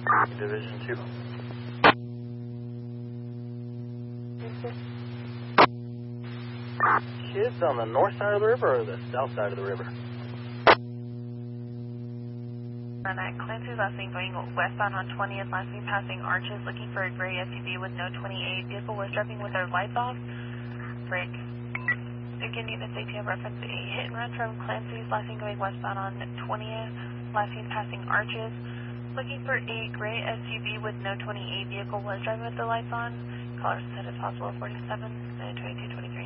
Division 2. Kids on the north side of the river or the south side of the river? At Clancy's last seen going westbound on 20th, last seen passing Arches, looking for a gray SUV with no 28. Vehicle was driving with their lights off. Break. Again, unit safety have referenced a hit and run from Clancy's last seen going westbound on 20th, last seen passing Arches, looking for a gray SUV with no 28. Vehicle was driving with the lights on. Caller said if possible 47, 2223.